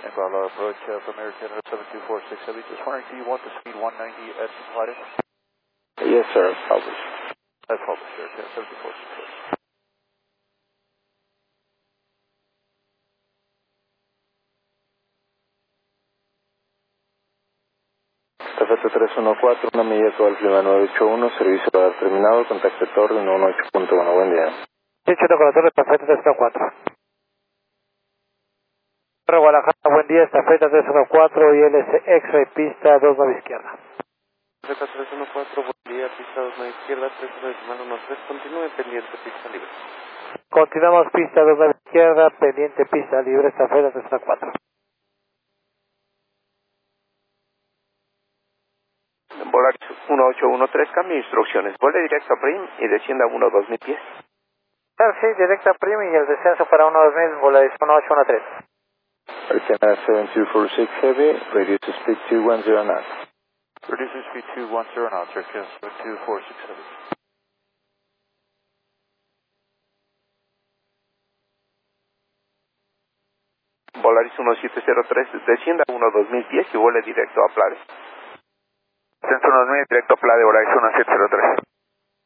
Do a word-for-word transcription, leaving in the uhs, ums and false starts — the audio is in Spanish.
And Bala approach of American seven two four six Heavy. Just wondering, do you want the speed one ninety as supplied? Yes, sir. Published. That's published, sir. seven two four six Heavy. Perfecto tres uno cuatro, una milla actual clima nueve ocho uno, servicio radar terminado, contacto torre uno uno ocho punto uno, buen día. Sí, Cheto con la torre, estafeta tres uno cuatro. Torre Guadalajara, buen día, estafeta tres uno cuatro y L S X-ray pista dos nueve izquierda. Estafeta tres uno cuatro, buen día, pista dos nueve izquierda, tres nueve decimal uno tres, continúe pendiente, pista libre. Continuamos pista dos nueve izquierda, pendiente pista libre, estafeta tres uno cuatro. Volaris uno ocho uno tres, cambio de instrucciones, vuele directo a Prim y descienda a uno dos mil pies. Sí, directa Prim y el descenso para uno dos mil, Volaris uno ocho uno tres. American seven two four six Heavy, reduce speed two one zero knots. Reduce speed two one zero knots, sir. seven two four six Heavy. Volaris uno siete cero tres, descienda a uno dos mil pies y vuele directo a Plade. Descenso uno dos mil, directo a Plade, Volaris uno siete cero tres.